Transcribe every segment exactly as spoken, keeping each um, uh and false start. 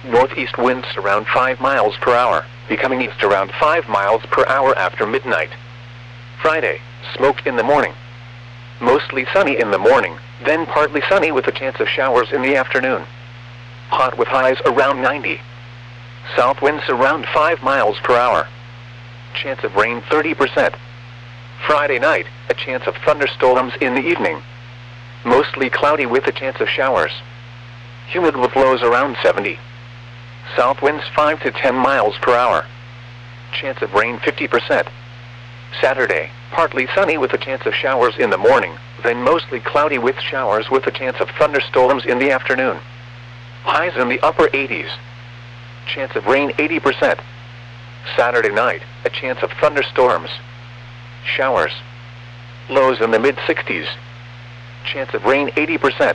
Northeast winds around five miles per hour, becoming east around five miles per hour after midnight. Friday, smoke in the morning. Mostly sunny in the morning, then partly sunny with a chance of showers in the afternoon. Hot with highs around ninety. South winds around five miles per hour. Chance of rain thirty percent. Friday night, a chance of thunderstorms in the evening. Mostly cloudy with a chance of showers. Humid with lows around seventy. South winds five to ten miles per hour. Chance of rain fifty percent. Saturday, partly sunny with a chance of showers in the morning, then mostly cloudy with showers with a chance of thunderstorms in the afternoon. Highs in the upper eighties. Chance of rain eighty percent. Saturday night, a chance of thunderstorms. Showers. Lows in the mid sixties. Chance of rain eighty percent.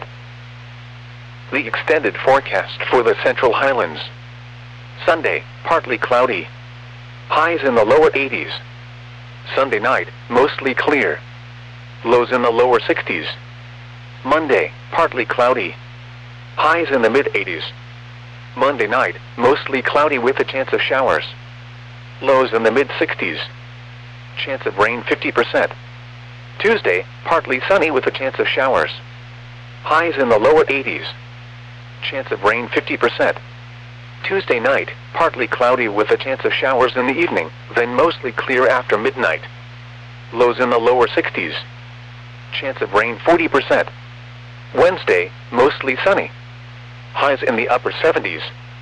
The extended forecast for the Central Highlands. Sunday, partly cloudy. Highs in the lower eighties. Sunday night, mostly clear. Lows in the lower sixties. Monday, partly cloudy. Highs in the mid eighties. Monday night, mostly cloudy with a chance of showers. Lows in the mid sixties. Chance of rain fifty percent. Tuesday, partly sunny with a chance of showers. Highs in the lower eighties. Chance of rain fifty percent. Tuesday night, partly cloudy with a chance of showers in the evening, then mostly clear after midnight. Lows in the lower sixties. Chance of rain forty percent. Wednesday, mostly sunny. Highs in the upper seventies.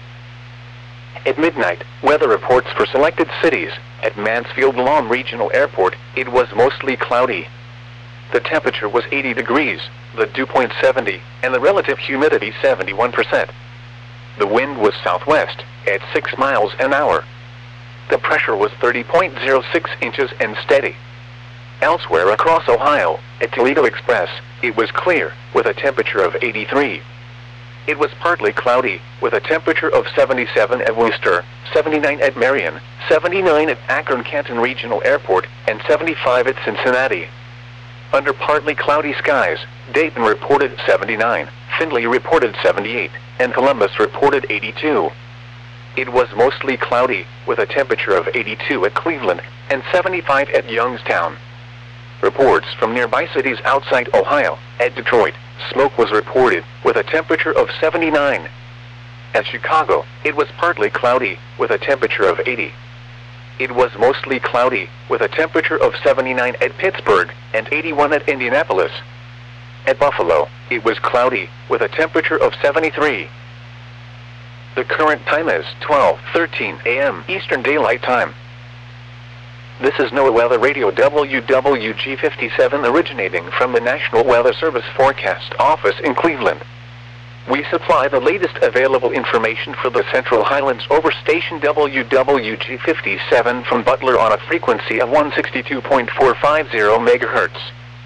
At midnight, weather reports for selected cities. At Mansfield Lawn Regional Airport, it was mostly cloudy. The temperature was eighty degrees, the dew point seventy, and the relative humidity seventy-one percent. The wind was southwest, at six miles an hour. The pressure was thirty point zero six inches and steady. Elsewhere across Ohio, at Toledo Express, it was clear, with a temperature of eighty-three. It was partly cloudy, with a temperature of seventy-seven at Worcester, seventy-nine at Marion, seventy-nine at Akron-Canton Regional Airport, and seventy-five at Cincinnati. Under partly cloudy skies, Dayton reported seventy-nine, Findlay reported seventy-eight, and Columbus reported eighty-two. It was mostly cloudy, with a temperature of eighty-two at Cleveland, and seventy-five at Youngstown. Reports from nearby cities outside Ohio, at Detroit, smoke was reported, with a temperature of seventy-nine. At Chicago, it was partly cloudy, with a temperature of eighty. It was mostly cloudy, with a temperature of seventy-nine at Pittsburgh, and eighty-one at Indianapolis. At Buffalo, it was cloudy, with a temperature of seventy-three. The current time is twelve thirteen a m Eastern Daylight Time. This is NOAA Weather Radio W W G fifty-seven originating from the National Weather Service Forecast Office in Cleveland. We supply the latest available information for the Central Highlands over station W W G fifty-seven from Butler on a frequency of one sixty-two point four five zero megahertz.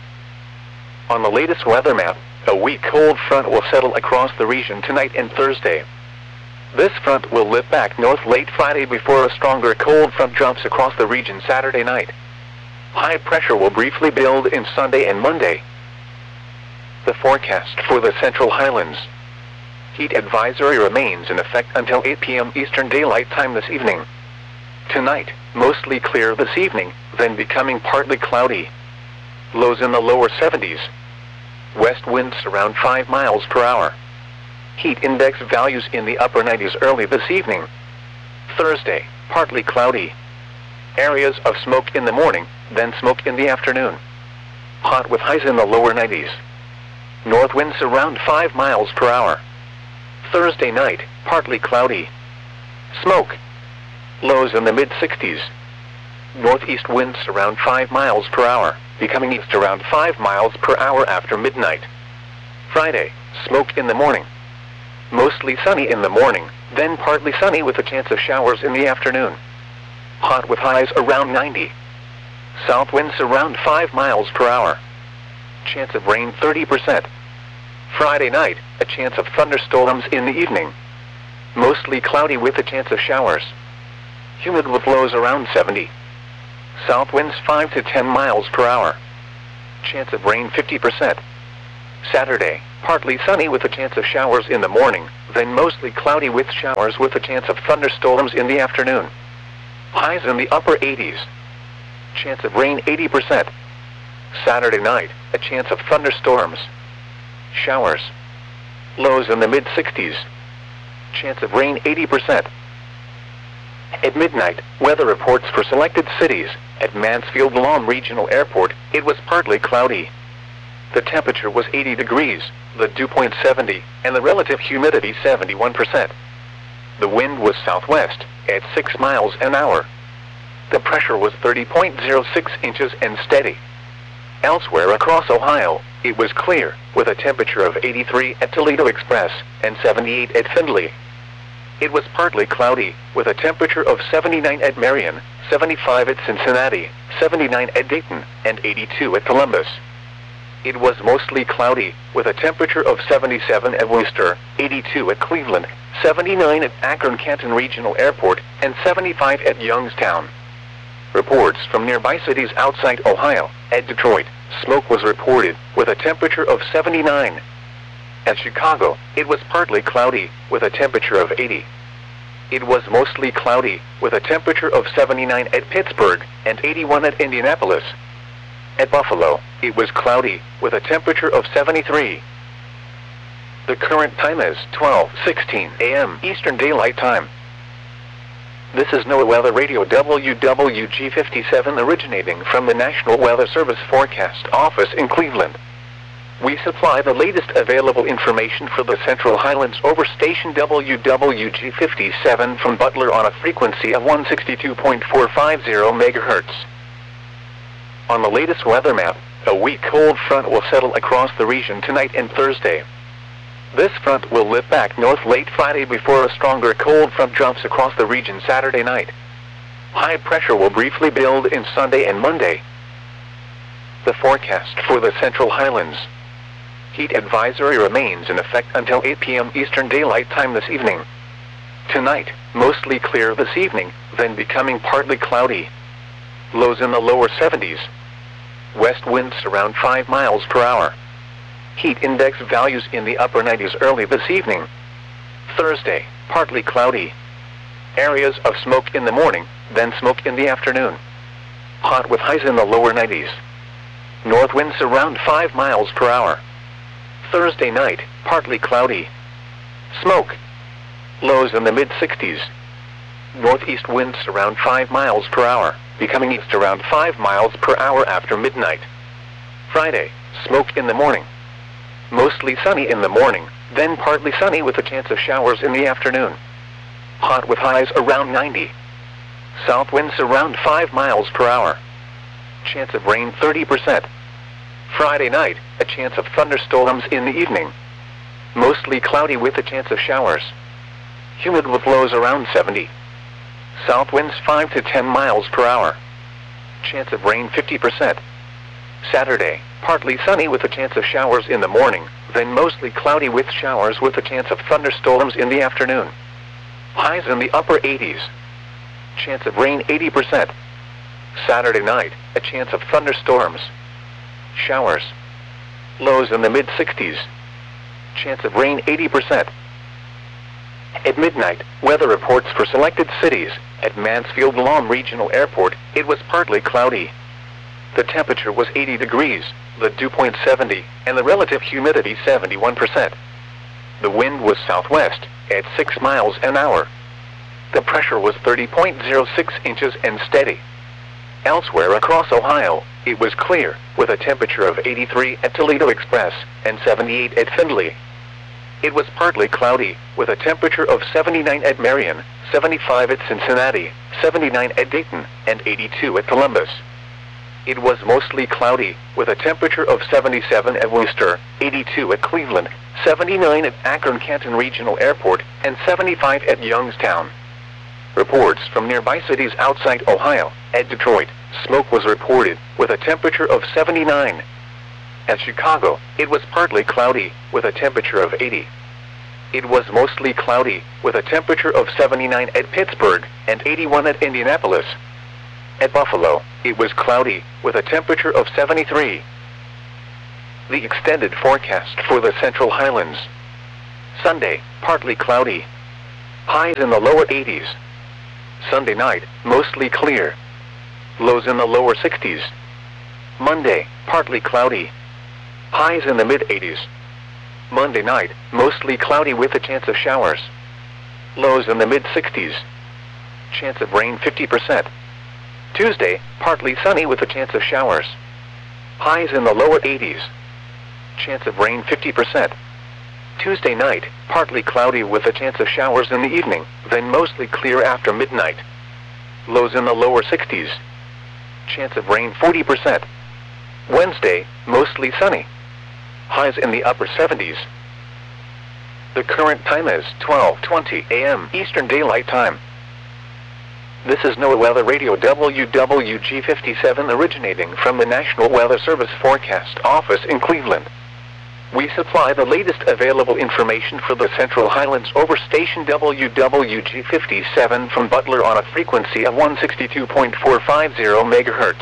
On the latest weather map, a weak cold front will settle across the region tonight and Thursday. This front will lift back north late Friday before a stronger cold front drops across the region Saturday night. High pressure will briefly build in Sunday and Monday. The forecast for the Central Highlands. Heat advisory remains in effect until eight p m Eastern Daylight Time this evening. Tonight, mostly clear this evening, then becoming partly cloudy. Lows in the lower seventies. West winds around five miles per hour. Heat index values in the upper nineties early this evening. Thursday, partly cloudy. Areas of smoke in the morning, then smoke in the afternoon. Hot with highs in the lower nineties. North winds around five miles per hour. Thursday night, partly cloudy. Smoke. Lows in the mid sixties. Northeast winds around five miles per hour, becoming east around five miles per hour after midnight. Friday, smoke in the morning. Mostly sunny in the morning, then partly sunny with a chance of showers in the afternoon. Hot with highs around ninety. South winds around five miles per hour. Chance of rain thirty percent. Friday night, a chance of thunderstorms in the evening. Mostly cloudy with a chance of showers. Humid with lows around seventy. South winds five to ten miles per hour. Chance of rain fifty percent. Saturday, partly sunny with a chance of showers in the morning, then mostly cloudy with showers with a chance of thunderstorms in the afternoon. Highs in the upper eighties. Chance of rain eighty percent. Saturday night, a chance of thunderstorms. Showers. Lows in the mid sixties. Chance of rain eighty percent. At midnight, weather reports for selected cities. At Mansfield Lawn Regional Airport, it was partly cloudy. The temperature was eighty degrees, the dew point seventy, and the relative humidity seventy-one percent. The wind was southwest, at six miles an hour. The pressure was thirty point zero six inches and steady. Elsewhere across Ohio, it was clear, with a temperature of eighty-three at Toledo Express and seventy-eight at Findlay. It was partly cloudy, with a temperature of seventy-nine at Marion, seventy-five at Cincinnati, seventy-nine at Dayton, and eighty-two at Columbus. It was mostly cloudy, with a temperature of seventy-seven at Worcester, eighty-two at Cleveland, seventy-nine at Akron-Canton Regional Airport, and seventy-five at Youngstown. Reports from nearby cities outside Ohio. At Detroit, smoke was reported, with a temperature of seventy-nine. At Chicago, it was partly cloudy, with a temperature of eighty. It was mostly cloudy, with a temperature of seventy-nine at Pittsburgh, and eighty-one at Indianapolis. At Buffalo, it was cloudy, with a temperature of seventy-three. The current time is twelve sixteen a m Eastern Daylight Time. This is NOAA Weather Radio W W G fifty-seven originating from the National Weather Service Forecast Office in Cleveland. We supply the latest available information for the Central Highlands over station W W G fifty-seven from Butler on a frequency of one sixty-two point four five zero megahertz. On the latest weather map, a weak cold front will settle across the region tonight and Thursday. This front will lift back north late Friday before a stronger cold front drops across the region Saturday night. High pressure will briefly build in Sunday and Monday. The forecast for the Central Highlands. Heat advisory remains in effect until eight p m Eastern Daylight Time this evening. Tonight, mostly clear this evening, then becoming partly cloudy. Lows in the lower seventies. West winds around five miles per hour. Heat index values in the upper nineties early this evening. Thursday, partly cloudy. Areas of smoke in the morning, then smoke in the afternoon. Hot with highs in the lower nineties. North winds around five miles per hour. Thursday night, partly cloudy. Smoke. Lows in the mid sixties. Northeast winds around five miles per hour, becoming east around five miles per hour after midnight. Friday, smoke in the morning. Mostly sunny in the morning, then partly sunny with a chance of showers in the afternoon. Hot with highs around ninety. South winds around five miles per hour. Chance of rain thirty percent. Friday night, a chance of thunderstorms in the evening. Mostly cloudy with a chance of showers. Humid with lows around seventy. South winds five to ten miles per hour. Chance of rain fifty percent. Saturday, partly sunny with a chance of showers in the morning, then mostly cloudy with showers with a chance of thunderstorms in the afternoon. Highs in the upper eighties. Chance of rain eighty percent. Saturday night, a chance of thunderstorms. Showers. Lows in the mid sixties. Chance of rain eighty percent. At midnight, weather reports for selected cities. At Mansfield Lawn Regional Airport, it was partly cloudy. The temperature was eighty degrees, the dew point seventy, and the relative humidity seventy-one percent. The wind was southwest, at six miles an hour. The pressure was thirty point zero six inches and steady. Elsewhere across Ohio, it was clear, with a temperature of eighty-three at Toledo Express and seventy-eight at Findlay. It was partly cloudy, with a temperature of seventy-nine at Marion, seventy-five at Cincinnati, seventy-nine at Dayton, and eighty-two at Columbus. It was mostly cloudy, with a temperature of seventy-seven at Worcester, eighty-two at Cleveland, seventy-nine at Akron-Canton Regional Airport, and seventy-five at Youngstown. Reports from nearby cities outside Ohio. At Detroit, smoke was reported, with a temperature of seventy-nine. At Chicago, it was partly cloudy, with a temperature of eighty. It was mostly cloudy, with a temperature of seventy-nine at Pittsburgh, and eighty-one at Indianapolis. At Buffalo, it was cloudy, with a temperature of seventy-three. The extended forecast for the Central Highlands. Sunday, partly cloudy. Highs in the lower eighties. Sunday night, mostly clear. Lows in the lower sixties. Monday, partly cloudy. Highs in the mid eighties. Monday night, mostly cloudy with a chance of showers. Lows in the mid sixties. Chance of rain fifty percent. Tuesday, partly sunny with a chance of showers. Highs in the lower eighties. Chance of rain fifty percent. Tuesday night, partly cloudy with a chance of showers in the evening, then mostly clear after midnight. Lows in the lower sixties. Chance of rain forty percent. Wednesday, mostly sunny. Highs in the upper seventies. The current time is twelve twenty a m Eastern Daylight Time. This is NOAA Weather Radio W W G fifty-seven originating from the National Weather Service Forecast Office in Cleveland. We supply the latest available information for the Central Highlands over station W W G fifty-seven from Butler on a frequency of one sixty-two point four five zero megahertz.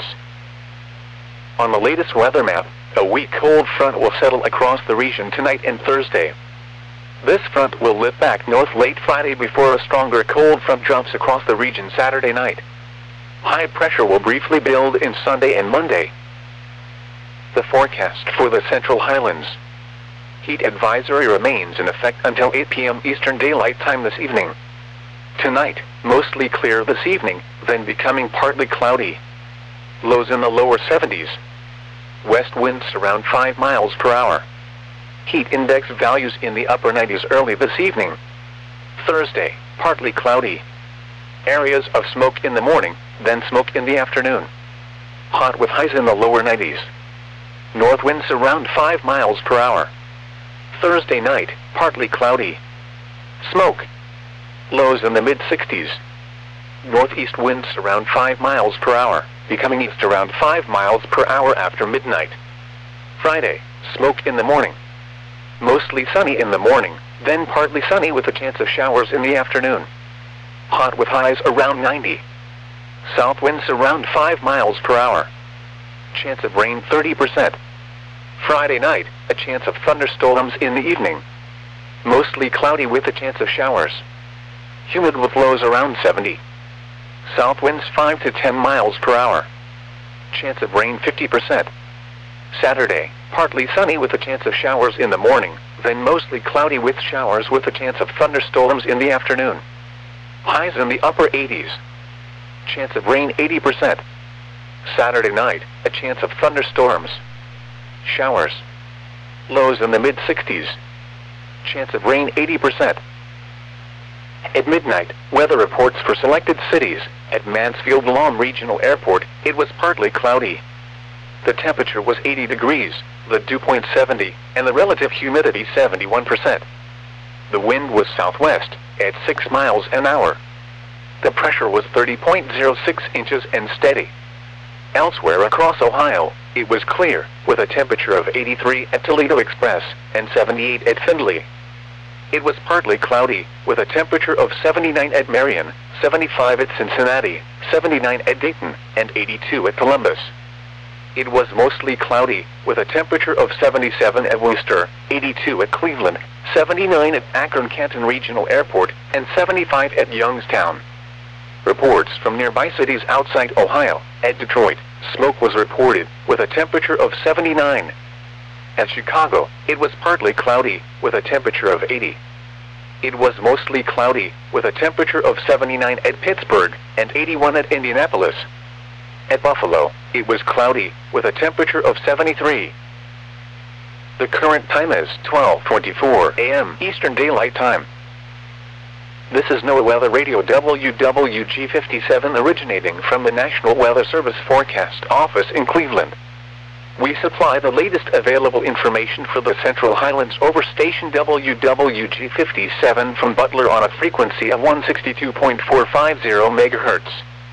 On the latest weather map, a weak cold front will settle across the region tonight and Thursday. This front will lift back north late Friday before a stronger cold front drops across the region Saturday night. High pressure will briefly build in Sunday and Monday. The forecast for the Central Highlands. Heat advisory remains in effect until eight p m Eastern Daylight Time this evening. Tonight, mostly clear this evening, then becoming partly cloudy. Lows in the lower seventies. West winds around five miles per hour. Heat index values in the upper nineties early this evening. Thursday, partly cloudy. Areas of smoke in the morning, then smoke in the afternoon. Hot with highs in the lower nineties. North winds around five miles per hour. Thursday night, partly cloudy. Smoke. Lows in the mid sixties. Northeast winds around five miles per hour, becoming east around five miles per hour after midnight. Friday, smoke in the morning. Mostly sunny in the morning, then partly sunny with a chance of showers in the afternoon. Hot with highs around ninety. South winds around five miles per hour. Chance of rain thirty percent. Friday night, a chance of thunderstorms in the evening. Mostly cloudy with a chance of showers. Humid with lows around seventy. South winds five to ten miles per hour. Chance of rain fifty percent. Saturday, partly sunny with a chance of showers in the morning, then mostly cloudy with showers with a chance of thunderstorms in the afternoon. Highs in the upper eighties. Chance of rain eighty percent. Saturday night, a chance of thunderstorms. Showers. Lows in the mid sixties. Chance of rain eighty percent. At midnight, weather reports for selected cities. At Mansfield-Lom Regional Airport, it was partly cloudy. The temperature was eighty degrees, the dew point seventy, and the relative humidity seventy-one percent. The wind was southwest, at six miles an hour. The pressure was thirty point zero six inches and steady. Elsewhere across Ohio, it was clear, with a temperature of eighty-three at Toledo Express, and seventy-eight at Findlay. It was partly cloudy, with a temperature of seventy-nine at Marion, seventy-five at Cincinnati, seventy-nine at Dayton, and eighty-two at Columbus. It was mostly cloudy, with a temperature of seventy-seven at Worcester, eighty-two at Cleveland, seventy-nine at Akron-Canton Regional Airport, and seventy-five at Youngstown. Reports from nearby cities outside Ohio. At Detroit, smoke was reported, with a temperature of seventy-nine. At Chicago, it was partly cloudy, with a temperature of eighty. It was mostly cloudy, with a temperature of seventy-nine at Pittsburgh, and eighty-one at Indianapolis. At Buffalo, it was cloudy, with a temperature of seventy-three. The current time is twelve twenty-four a m Eastern Daylight Time. This is NOAA Weather Radio W W G fifty-seven originating from the National Weather Service Forecast Office in Cleveland. We supply the latest available information for the Central Highlands over station W W G fifty-seven from Butler on a frequency of one sixty-two point four five zero megahertz.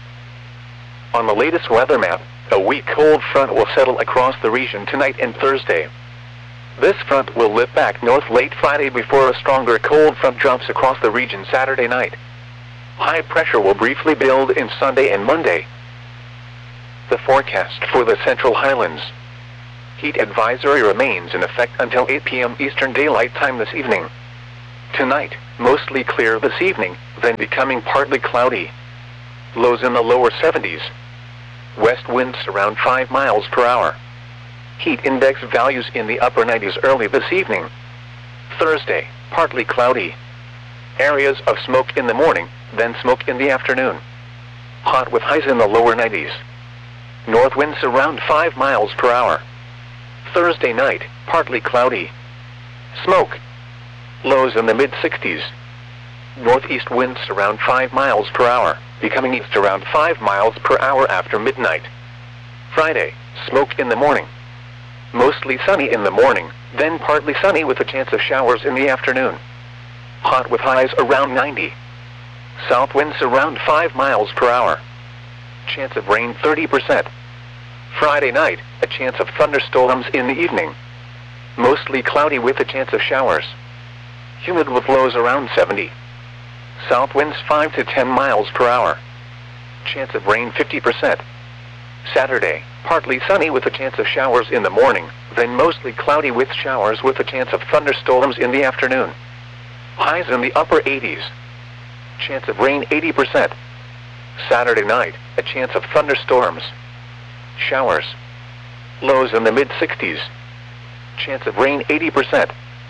On the latest weather map, a weak cold front will settle across the region tonight and Thursday. This front will lift back north late Friday before a stronger cold front drops across the region Saturday night. High pressure will briefly build in Sunday and Monday. The forecast for the Central Highlands. Heat advisory remains in effect until eight p m Eastern Daylight Time this evening. Tonight, mostly clear this evening, then becoming partly cloudy. Lows in the lower seventies. West winds around five miles per hour. Heat index values in the upper nineties early this evening. Thursday, partly cloudy. Areas of smoke in the morning, then smoke in the afternoon. Hot with highs in the lower nineties. North winds around five miles per hour. Thursday night, partly cloudy. Smoke. Lows in the mid sixties. Northeast winds around five miles per hour, becoming east around five miles per hour after midnight. Friday, smoke in the morning. Mostly sunny in the morning, then partly sunny with a chance of showers in the afternoon. Hot with highs around ninety. South winds around five miles per hour. Chance of rain thirty percent. Friday night, a chance of thunderstorms in the evening. Mostly cloudy with a chance of showers. Humid with lows around seventy. South winds five to ten miles per hour. Chance of rain fifty percent. Saturday, partly sunny with a chance of showers in the morning, then mostly cloudy with showers with a chance of thunderstorms in the afternoon. Highs in the upper eighties. Chance of rain eighty percent. Saturday night, a chance of thunderstorms. Showers. Lows in the mid sixties. Chance of rain eighty percent.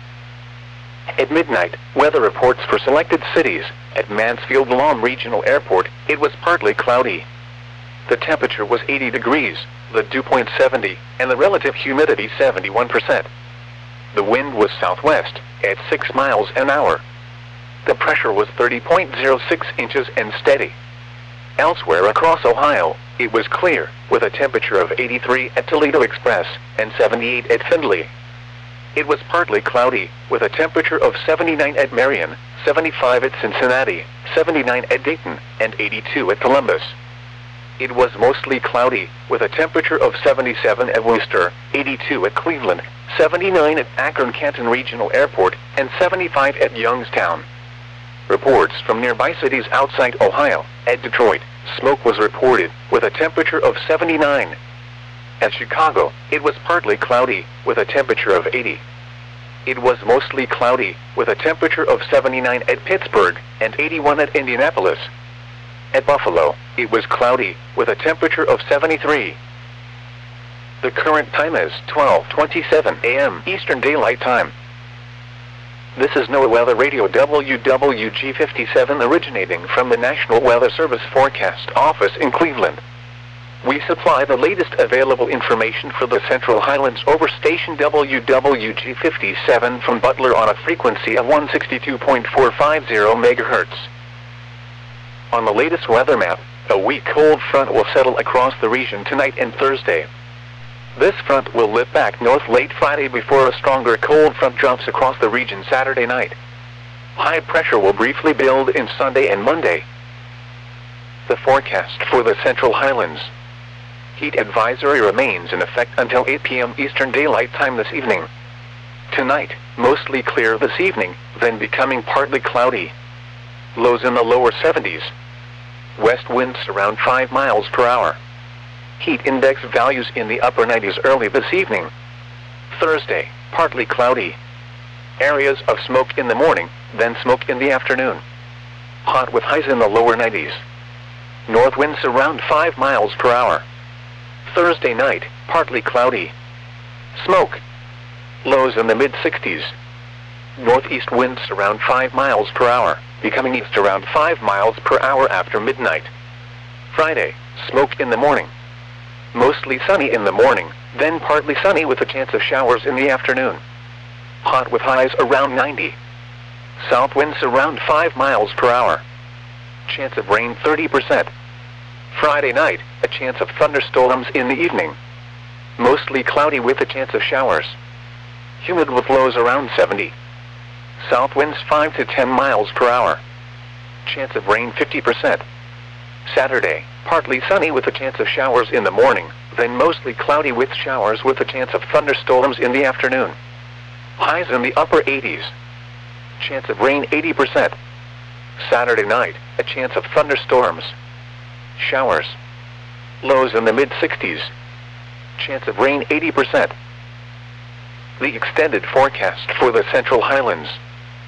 At midnight, weather reports for selected cities. At Mansfield Lawn Regional Airport, it was partly cloudy. The temperature was eighty degrees, the dew point seventy, and the relative humidity seventy-one percent. The wind was southwest, at six miles an hour. The pressure was thirty point zero six inches and steady. Elsewhere across Ohio, it was clear, with a temperature of eighty-three at Toledo Express and seventy-eight at Findlay. It was partly cloudy, with a temperature of seventy-nine at Marion, seventy-five at Cincinnati, seventy-nine at Dayton, and eighty-two at Columbus. It was mostly cloudy, with a temperature of seventy-seven at Worcester, eighty-two at Cleveland, seventy-nine at Akron-Canton Regional Airport, and seventy-five at Youngstown. Reports from nearby cities outside Ohio. At Detroit, smoke was reported, with a temperature of seventy-nine. At Chicago, it was partly cloudy, with a temperature of eighty. It was mostly cloudy, with a temperature of seventy-nine at Pittsburgh, and eighty-one at Indianapolis. At Buffalo, it was cloudy, with a temperature of seventy-three. The current time is twelve twenty-seven a m Eastern Daylight Time. This is NOAA Weather Radio W W G fifty-seven originating from the National Weather Service Forecast Office in Cleveland. We supply the latest available information for the Central Highlands over station W W G fifty-seven from Butler on a frequency of one sixty-two point four five zero megahertz. On the latest weather map, a weak cold front will settle across the region tonight and Thursday. This front will lift back north late Friday before a stronger cold front drops across the region Saturday night. High pressure will briefly build in Sunday and Monday. The forecast for the Central Highlands. Heat advisory remains in effect until eight p m Eastern Daylight Time this evening. Tonight, mostly clear this evening, then becoming partly cloudy. Lows in the lower seventies. West winds around five miles per hour. Heat index values in the upper nineties early this evening. Thursday, partly cloudy. Areas of smoke in the morning, then smoke in the afternoon. Hot with highs in the lower nineties. North winds around five miles per hour. Thursday night, partly cloudy. Smoke. Lows in the mid sixties. Northeast winds around five miles per hour, becoming east around five miles per hour after midnight. Friday, smoke in the morning. Mostly sunny in the morning, then partly sunny with a chance of showers in the afternoon. Hot with highs around ninety. South winds around five miles per hour. Chance of rain thirty percent. Friday night, a chance of thunderstorms in the evening. Mostly cloudy with a chance of showers. Humid with lows around seventy. South winds five to ten miles per hour. Chance of rain fifty percent. Saturday, partly sunny with a chance of showers in the morning, then mostly cloudy with showers with a chance of thunderstorms in the afternoon. Highs in the upper eighties. Chance of rain eighty percent. Saturday night, a chance of thunderstorms. Showers. Lows in the mid sixties. Chance of rain eighty percent. The extended forecast for the Central Highlands.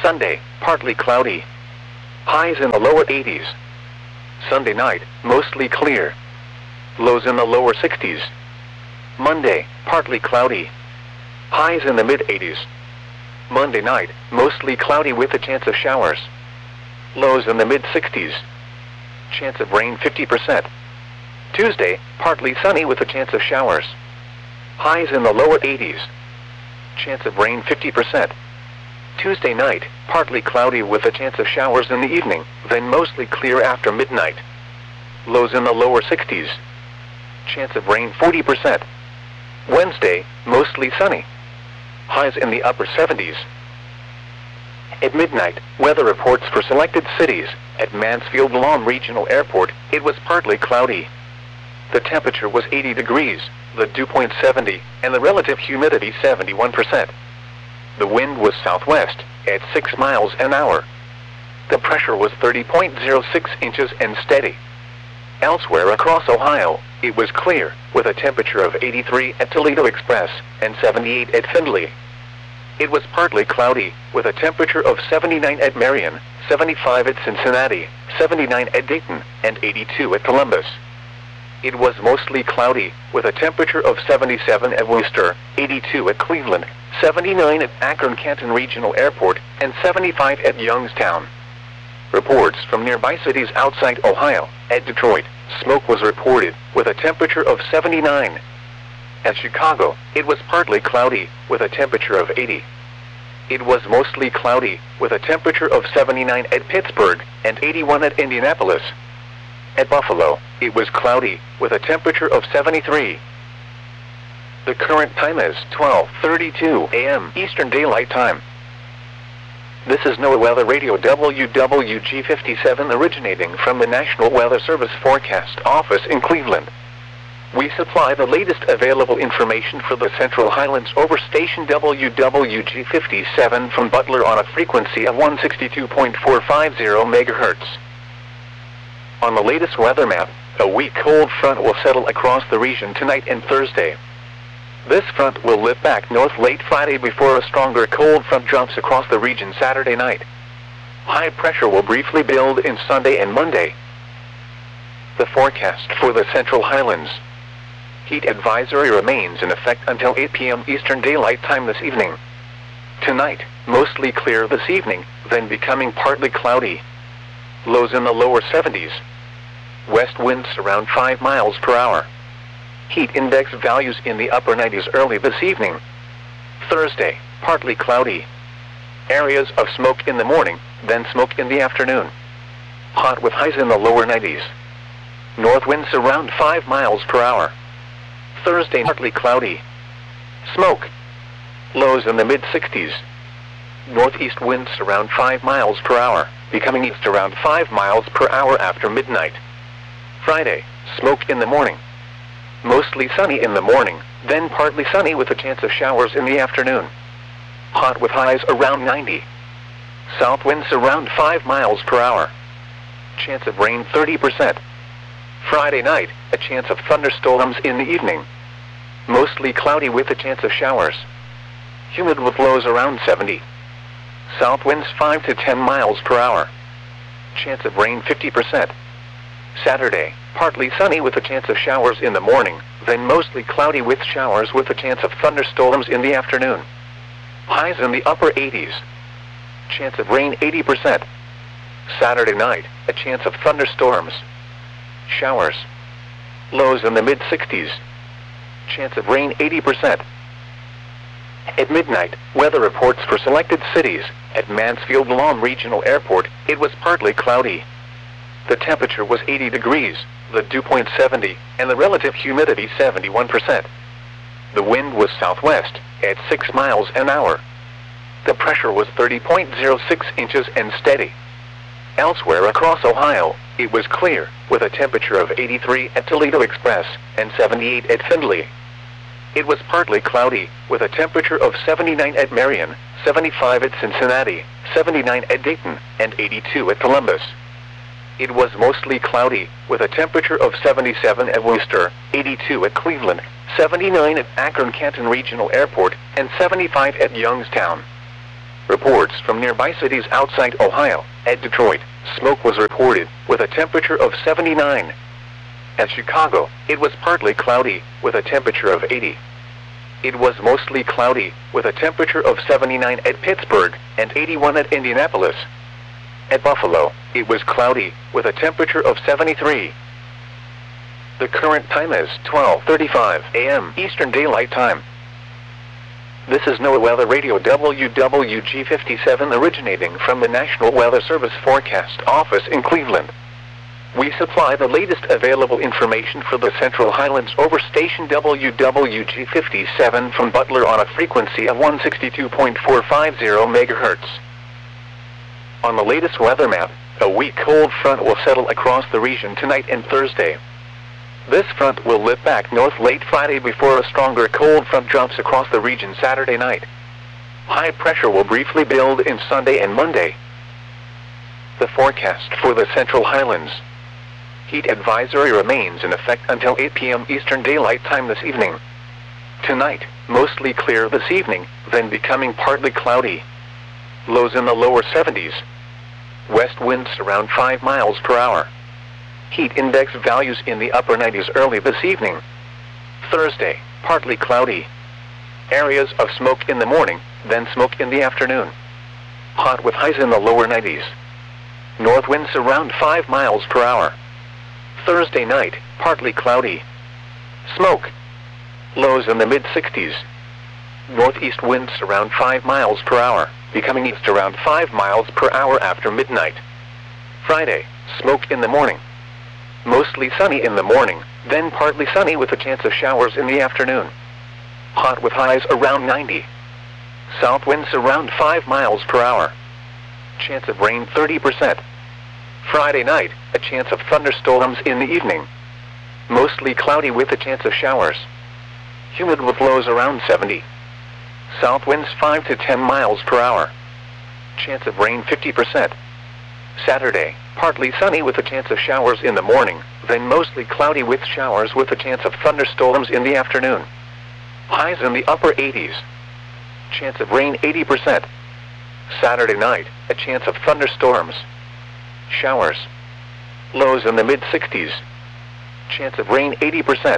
Sunday, partly cloudy. Highs in the lower eighties. Sunday night, mostly clear. Lows in the lower sixties. Monday, partly cloudy. Highs in the mid eighties. Monday night, mostly cloudy with a chance of showers. Lows in the mid sixties. Chance of rain fifty percent. Tuesday, partly sunny with a chance of showers. Highs in the lower eighties. Chance of rain fifty percent. Tuesday night, partly cloudy with a chance of showers in the evening, then mostly clear after midnight. Lows in the lower sixties. Chance of rain forty percent. Wednesday, mostly sunny. Highs in the upper seventies. At midnight, weather reports for selected cities. At Mansfield-Lahm Regional Airport, it was partly cloudy. The temperature was eighty degrees, the dew point seventy, and the relative humidity seventy-one percent. The wind was southwest, at six miles an hour. The pressure was thirty point zero six inches and steady. Elsewhere across Ohio, it was clear, with a temperature of eighty-three at Toledo Express and seventy-eight at Findlay. It was partly cloudy, with a temperature of seventy-nine at Marion, seventy-five at Cincinnati, seventy-nine at Dayton, and eighty-two at Columbus. It was mostly cloudy, with a temperature of seventy-seven at Worcester, eighty-two at Cleveland, seventy-nine at Akron-Canton Regional Airport, and seventy-five at Youngstown. Reports from nearby cities outside Ohio. At Detroit, smoke was reported, with a temperature of seventy-nine. At Chicago, it was partly cloudy, with a temperature of eighty. It was mostly cloudy, with a temperature of seventy-nine at Pittsburgh, and eighty-one at Indianapolis. At Buffalo, it was cloudy, with a temperature of seventy-three. The current time is twelve thirty-two a m Eastern Daylight Time. This is NOAA Weather Radio W W G fifty-seven originating from the National Weather Service Forecast Office in Cleveland. We supply the latest available information for the Central Highlands over station W W G fifty-seven from Butler on a frequency of one sixty-two point four five zero megahertz. On the latest weather map, a weak cold front will settle across the region tonight and Thursday. This front will lift back north late Friday before a stronger cold front drops across the region Saturday night. High pressure will briefly build in Sunday and Monday. The forecast for the Central Highlands. Heat advisory remains in effect until eight p m Eastern Daylight Time this evening. Tonight, mostly clear this evening, then becoming partly cloudy. Lows in the lower seventies. West winds around five miles per hour. Heat index values in the upper nineties early this evening. Thursday, partly cloudy. Areas of smoke in the morning, then smoke in the afternoon. Hot with highs in the lower nineties. North winds around five miles per hour. Thursday, partly cloudy. Smoke. Lows in the mid sixties. Northeast winds around five miles per hour, becoming east around five miles per hour after midnight. Friday, smoke in the morning. Mostly sunny in the morning, then partly sunny with a chance of showers in the afternoon. Hot with highs around ninety. South winds around five miles per hour. Chance of rain thirty percent. Friday night, a chance of thunderstorms in the evening. Mostly cloudy with a chance of showers. Humid with lows around seventy. South winds five to ten miles per hour. Chance of rain fifty percent. Saturday, partly sunny with a chance of showers in the morning, then mostly cloudy with showers with a chance of thunderstorms in the afternoon. Highs in the upper eighties. Chance of rain eighty percent. Saturday night, a chance of thunderstorms. Showers. Lows in the mid sixties. Chance of rain eighty percent. At midnight, weather reports for selected cities. At Mansfield-Lahm Regional Airport, it was partly cloudy. The temperature was eighty degrees, the dew point seventy, and the relative humidity seventy-one percent. The wind was southwest, at six miles an hour. The pressure was thirty point zero six inches and steady. Elsewhere across Ohio, it was clear, with a temperature of eighty-three at Toledo Express and seventy-eight at Findlay. It was partly cloudy, with a temperature of seventy-nine at Marion, seventy-five at Cincinnati, seventy-nine at Dayton, and eighty-two at Columbus. It was mostly cloudy, with a temperature of seventy-seven at Worcester, eighty-two at Cleveland, seventy-nine at Akron-Canton Regional Airport, and seventy-five at Youngstown. Reports from nearby cities outside Ohio. At Detroit, smoke was reported, with a temperature of seventy-nine. At Chicago, it was partly cloudy, with a temperature of eighty. It was mostly cloudy, with a temperature of seventy-nine at Pittsburgh, and eighty-one at Indianapolis. At Buffalo, it was cloudy, with a temperature of seventy-three. The current time is twelve thirty-five a m Eastern Daylight Time. This is NOAA Weather Radio W W G fifty-seven originating from the National Weather Service Forecast Office in Cleveland. We supply the latest available information for the Central Highlands over station W W G fifty-seven from Butler on a frequency of one sixty-two point four five zero megahertz. On the latest weather map, a weak cold front will settle across the region tonight and Thursday. This front will lift back north late Friday before a stronger cold front drops across the region Saturday night. High pressure will briefly build in Sunday and Monday. The forecast for the Central Highlands. Heat advisory remains in effect until eight p m Eastern Daylight Time this evening. Tonight, mostly clear this evening, then becoming partly cloudy. Lows in the lower seventies. West winds around five miles per hour. Heat index values in the upper nineties early this evening. Thursday, partly cloudy. Areas of smoke in the morning, then smoke in the afternoon. Hot with highs in the lower nineties. North winds around five miles per hour. Thursday night, partly cloudy. Smoke. Lows in the mid sixties. Northeast winds around five miles per hour, becoming east around five miles per hour after midnight. Friday, smoke in the morning. Mostly sunny in the morning, then partly sunny with a chance of showers in the afternoon. Hot with highs around ninety. South winds around five miles per hour. Chance of rain thirty percent. Friday night, a chance of thunderstorms in the evening. Mostly cloudy with a chance of showers. Humid with lows around seventy. South winds five to ten miles per hour. Chance of rain fifty percent. Saturday, partly sunny with a chance of showers in the morning, then mostly cloudy with showers with a chance of thunderstorms in the afternoon. Highs in the upper eighties. Chance of rain eighty percent. Saturday night, a chance of thunderstorms. Showers. Lows in the mid sixties. Chance of rain eighty percent.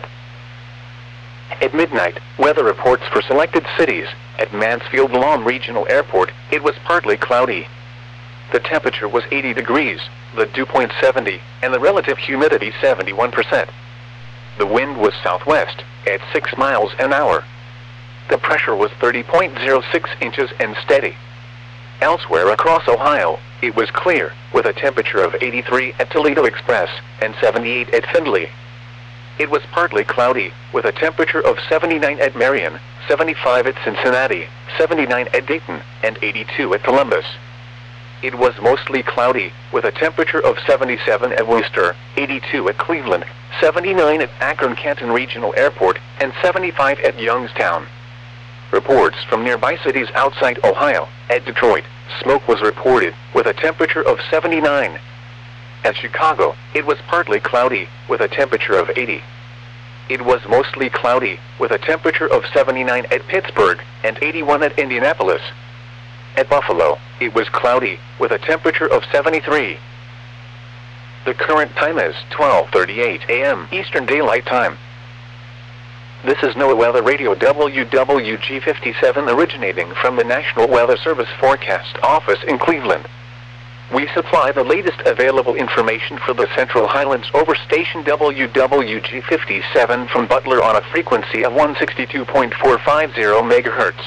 At midnight, weather reports for selected cities. At Mansfield Lawn Regional Airport, it was partly cloudy. The temperature was eighty degrees, the dew point seventy, and the relative humidity seventy-one percent. The wind was southwest, at six miles an hour. The pressure was thirty point zero six inches and steady. Elsewhere across Ohio, it was clear, with a temperature of eighty-three at Toledo Express and seventy-eight at Findlay. It was partly cloudy, with a temperature of seventy-nine at Marion, seventy-five at Cincinnati, seventy-nine at Dayton, and eighty-two at Columbus. It was mostly cloudy, with a temperature of seventy-seven at Worcester, eighty-two at Cleveland, seventy-nine at Akron-Canton Regional Airport, and seventy-five at Youngstown. Reports from nearby cities outside Ohio. At Detroit, smoke was reported, with a temperature of seventy-nine. At Chicago, it was partly cloudy, with a temperature of eighty. It was mostly cloudy, with a temperature of seventy-nine at Pittsburgh, and eighty-one at Indianapolis. At Buffalo, it was cloudy, with a temperature of seventy-three. The current time is twelve thirty-eight a m Eastern Daylight Time. This is NOAA Weather Radio W W G fifty-seven originating from the National Weather Service Forecast Office in Cleveland. We supply the latest available information for the Central Highlands over station W W G fifty-seven from Butler on a frequency of one sixty-two point four five zero megahertz.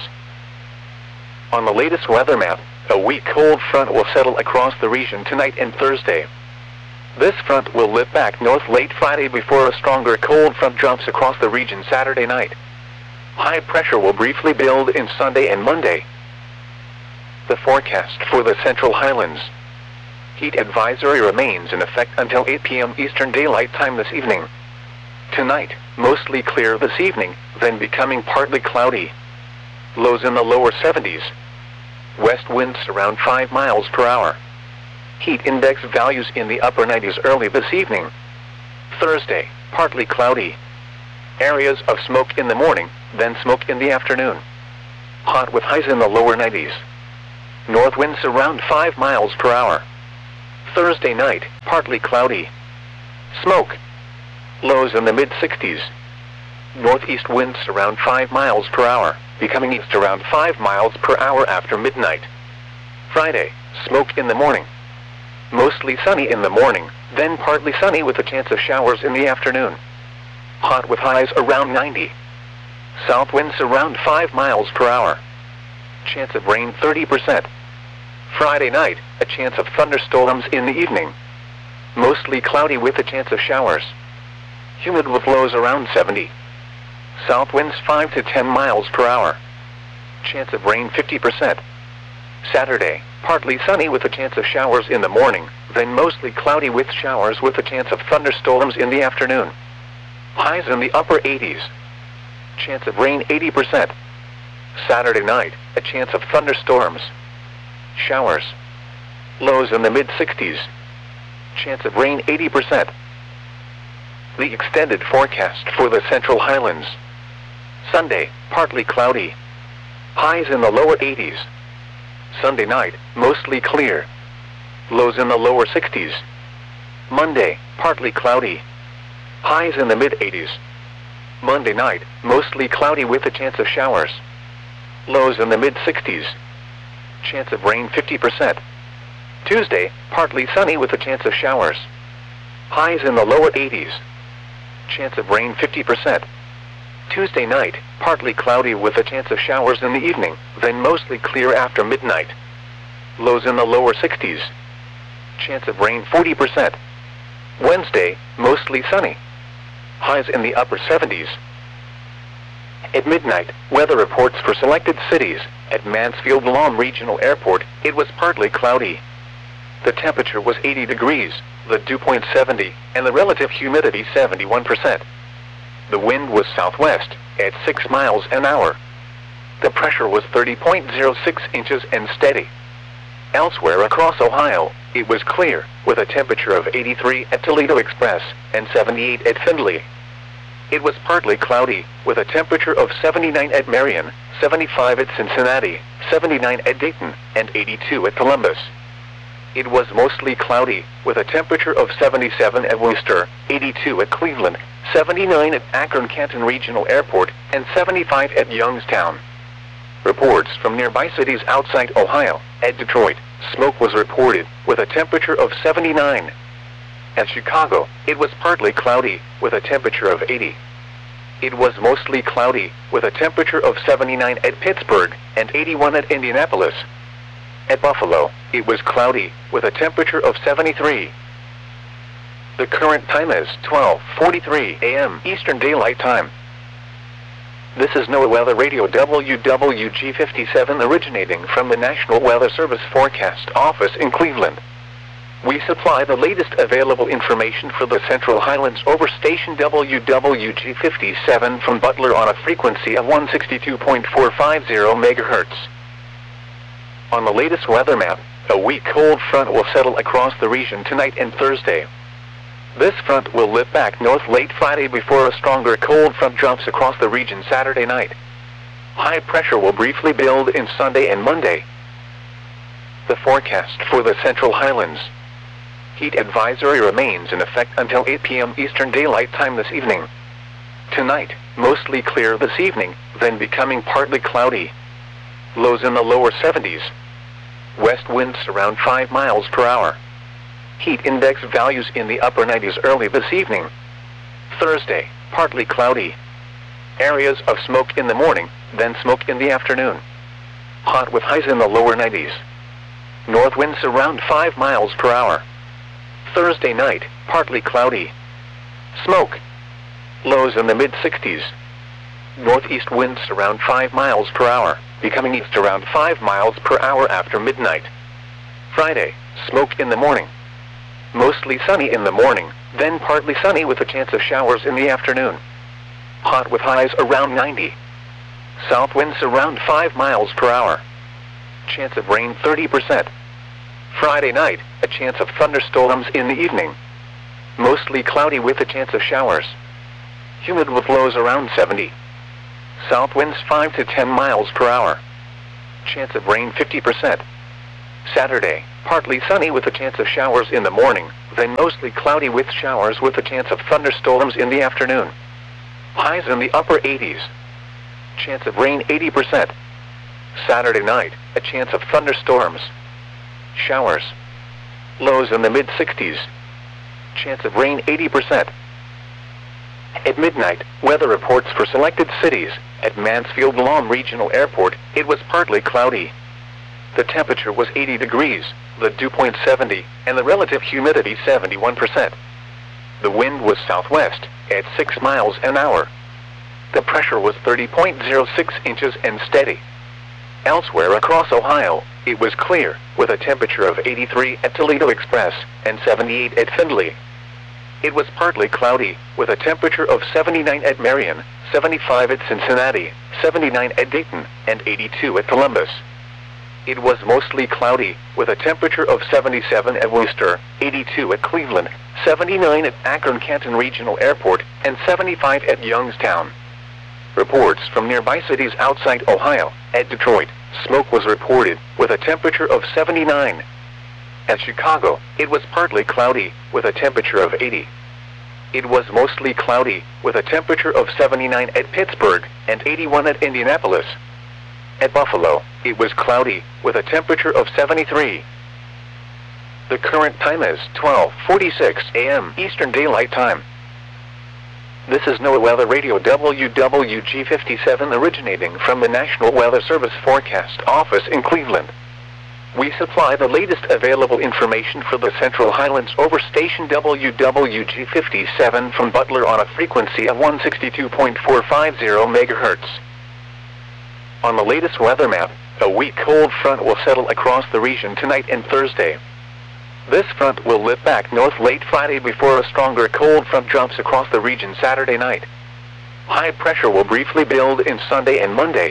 On the latest weather map, a weak cold front will settle across the region tonight and Thursday. This front will lift back north late Friday before a stronger cold front drops across the region Saturday night. High pressure will briefly build in Sunday and Monday. The forecast for the Central Highlands. Heat advisory remains in effect until eight p m Eastern Daylight Time this evening. Tonight, mostly clear this evening, then becoming partly cloudy. Lows in the lower seventies. West winds around five miles per hour. Heat index values in the upper nineties early this evening. Thursday, partly cloudy. Areas of smoke in the morning, then smoke in the afternoon. Hot with highs in the lower nineties. North winds around five miles per hour. Thursday night, partly cloudy. Smoke. Lows in the mid sixties. Northeast winds around five miles per hour, becoming east around five miles per hour after midnight. Friday, smoke in the morning. Mostly sunny in the morning, then partly sunny with a chance of showers in the afternoon. Hot with highs around ninety. South winds around five miles per hour. Chance of rain thirty percent. Friday night, a chance of thunderstorms in the evening. Mostly cloudy with a chance of showers. Humid with lows around seventy. South winds five to ten miles per hour. Chance of rain fifty percent. Saturday, partly sunny with a chance of showers in the morning, then mostly cloudy with showers with a chance of thunderstorms in the afternoon. Highs in the upper eighties. Chance of rain eighty percent. Saturday night, a chance of thunderstorms. Showers. Lows in the mid sixties. Chance of rain eighty percent. The extended forecast for the Central Highlands. Sunday, partly cloudy. Highs in the lower eighties. Sunday night, mostly clear. Lows in the lower sixties. Monday, partly cloudy. Highs in the mid eighties. Monday night, mostly cloudy with a chance of showers. Lows in the mid sixties. Chance of rain fifty percent. Tuesday, partly sunny with a chance of showers. Highs in the lower eighties. Chance of rain fifty percent. Tuesday night, partly cloudy with a chance of showers in the evening, then mostly clear after midnight. Lows in the lower sixties. Chance of rain forty percent. Wednesday, mostly sunny. Highs in the upper seventies. At midnight, weather reports for selected cities. At Mansfield Lahm Regional Airport, it was partly cloudy. The temperature was eighty degrees, the dew point seventy, and the relative humidity seventy-one percent. The wind was southwest, at six miles an hour. The pressure was thirty point zero six inches and steady. Elsewhere across Ohio, it was clear, with a temperature of eighty-three at Toledo Express and seventy-eight at Findlay. It was partly cloudy, with a temperature of seventy-nine at Marion, seventy-five at Cincinnati, seventy-nine at Dayton, and eighty-two at Columbus. It was mostly cloudy, with a temperature of seventy-seven at Worcester, eighty-two at Cleveland, seventy-nine at Akron-Canton Regional Airport, and seventy-five at Youngstown. Reports from nearby cities outside Ohio. At Detroit, smoke was reported, with a temperature of seventy-nine. At Chicago, it was partly cloudy, with a temperature of eighty. It was mostly cloudy, with a temperature of seventy-nine at Pittsburgh, and eighty-one at Indianapolis. At Buffalo, it was cloudy, with a temperature of seventy-three. The current time is twelve forty-three a m Eastern Daylight Time. This is NOAA Weather Radio W W G fifty-seven originating from the National Weather Service Forecast Office in Cleveland. We supply the latest available information for the Central Highlands over station W W G fifty-seven from Butler on a frequency of one sixty-two point four five zero megahertz. On the latest weather map, a weak cold front will settle across the region tonight and Thursday. This front will lift back north late Friday before a stronger cold front drops across the region Saturday night. High pressure will briefly build in Sunday and Monday. The forecast for the Central Highlands. Heat advisory remains in effect until eight p m Eastern Daylight Time this evening. Tonight, mostly clear this evening, then becoming partly cloudy. Lows in the lower seventies. West winds around five miles per hour. Heat index values in the upper nineties early this evening. Thursday, partly cloudy. Areas of smoke in the morning, then smoke in the afternoon. Hot with highs in the lower nineties. North winds around five miles per hour. Thursday night, partly cloudy. Smoke. Lows in the mid sixties. Northeast winds around five miles per hour, becoming east around five miles per hour after midnight. Friday, smoke in the morning. Mostly sunny in the morning, then partly sunny with a chance of showers in the afternoon. Hot with highs around ninety. South winds around five miles per hour. Chance of rain thirty percent. Friday night, a chance of thunderstorms in the evening. Mostly cloudy with a chance of showers. Humid with lows around seventy. South winds five to ten miles per hour. Chance of rain fifty percent. Saturday, partly sunny with a chance of showers in the morning, then mostly cloudy with showers with a chance of thunderstorms in the afternoon. Highs in the upper eighties. Chance of rain eighty percent. Saturday night, a chance of thunderstorms. Showers. Lows in the mid sixties. Chance of rain eighty percent. At midnight, weather reports for selected cities. At Mansfield Lahm Regional Airport, it was partly cloudy. The temperature was eighty degrees, the dew point seventy, and the relative humidity seventy-one percent. The wind was southwest, at six miles an hour. The pressure was thirty point zero six inches and steady. Elsewhere across Ohio, it was clear, with a temperature of eighty-three at Toledo Express and seventy-eight at Findlay. It was partly cloudy, with a temperature of seventy-nine at Marion, seventy-five at Cincinnati, seventy-nine at Dayton, and eighty-two at Columbus. It was mostly cloudy, with a temperature of seventy-seven at Worcester, eighty-two at Cleveland, seventy-nine at Akron-Canton Regional Airport, and seventy-five at Youngstown. Reports from nearby cities outside Ohio. At Detroit, smoke was reported, with a temperature of seventy-nine. At Chicago, it was partly cloudy, with a temperature of eighty. It was mostly cloudy, with a temperature of seventy-nine at Pittsburgh, and eighty-one at Indianapolis. At Buffalo, it was cloudy, with a temperature of seventy-three. The current time is twelve forty-six a m Eastern Daylight Time. This is NOAA Weather Radio W W G fifty-seven originating from the National Weather Service Forecast Office in Cleveland. We supply the latest available information for the Central Highlands over station W W G fifty-seven from Butler on a frequency of one sixty-two point four five zero megahertz. On the latest weather map, a weak cold front will settle across the region tonight and Thursday. This front will lift back north late Friday before a stronger cold front drops across the region Saturday night. High pressure will briefly build in Sunday and Monday.